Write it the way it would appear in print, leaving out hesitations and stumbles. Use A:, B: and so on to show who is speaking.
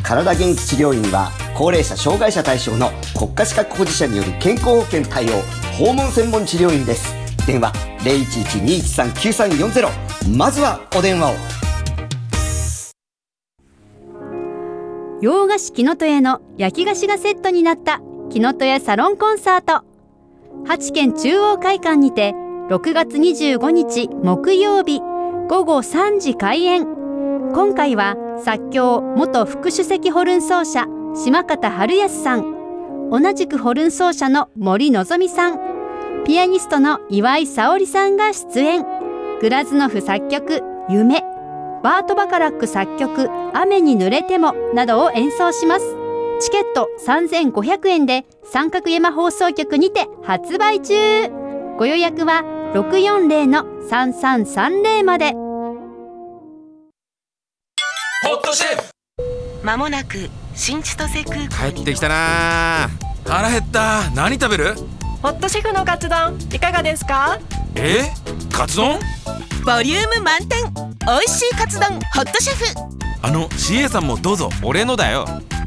A: 体元気治療院は高齢者障害者対象の国家資格保持者による健康保険対応訪問専門治療院です。電話 0112139340。 まずはお電話を。
B: 洋菓子木の戸屋の焼き菓子がセットになった木の戸屋サロンコンサート、8軒中央会館にて6月25日木曜日午後3時開演。今回は作協元副主席ホルン奏者島方春康さん、同じくホルン奏者の森のぞみさん、ピアニストの岩井沙織さんが出演。グラズノフ作曲夢、バート・バカラック作曲雨に濡れてもなどを演奏します。チケット3500円で三角山放送局にて発売中。ご予約は 640-3330 まで。
C: ホットシェフ、
D: まもなく新千歳空港に
C: 帰ってきたな。腹減った。何食べる？
E: ホットシェフのカツ丼いかがですか？
C: カツ丼？
D: ボリューム満点、おいしいカツ丼ホットシェフ。
C: CA さんもどうぞ。俺のだよ。